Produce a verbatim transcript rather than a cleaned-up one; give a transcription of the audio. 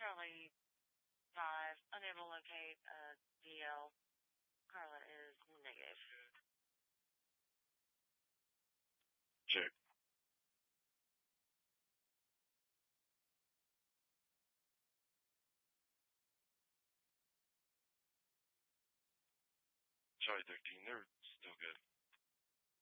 Charlie five, unable to locate uh, D L. Carla is negative. Check. Charlie thirteen, they're still good.